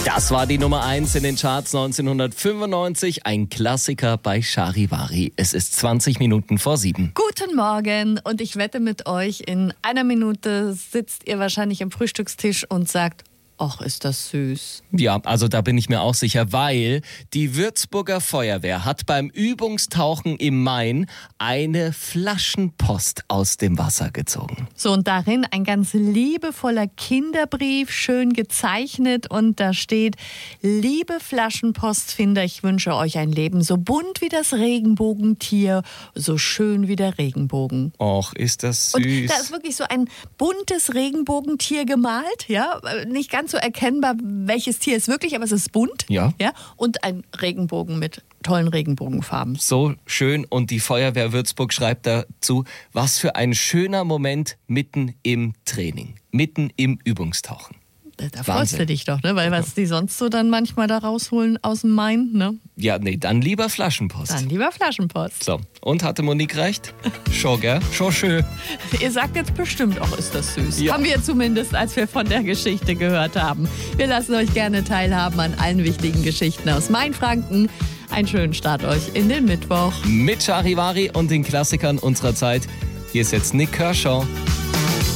Das war die Nummer 1 in den Charts 1995, ein Klassiker bei Charivari. Es ist 20 Minuten vor 7. Guten Morgen und ich wette mit euch, in einer Minute sitzt ihr wahrscheinlich am Frühstückstisch und sagt, ach, ist das süß. Ja, also da bin ich mir auch sicher, weil die Würzburger Feuerwehr hat beim Übungstauchen im Main eine Flaschenpost aus dem Wasser gezogen. So, und darin ein ganz liebevoller Kinderbrief, schön gezeichnet, und da steht: Liebe Flaschenpostfinder, ich wünsche euch ein Leben so bunt wie das Regenbogentier, so schön wie der Regenbogen. Och, ist das süß. Und da ist wirklich so ein buntes Regenbogentier gemalt, ja, nicht ganz so erkennbar, welches Tier ist wirklich, aber es ist bunt. Ja. Und ein Regenbogen mit tollen Regenbogenfarben. So schön, und die Feuerwehr Würzburg schreibt dazu, was für ein schöner Moment mitten im Training, mitten im Übungstauchen. Da freust du dich doch, ne? Weil was die sonst so dann manchmal da rausholen aus dem Main, ne? Ja, nee, dann lieber Flaschenpost. Dann lieber Flaschenpost. So, und hatte Monique recht? Schon, gell? Schon schön. Ihr sagt jetzt bestimmt, auch ist das süß. Ja. Haben wir zumindest, als wir von der Geschichte gehört haben. Wir lassen euch gerne teilhaben an allen wichtigen Geschichten aus Mainfranken. Einen schönen Start euch in den Mittwoch. Mit Charivari und den Klassikern unserer Zeit. Hier ist jetzt Nick Kershaw.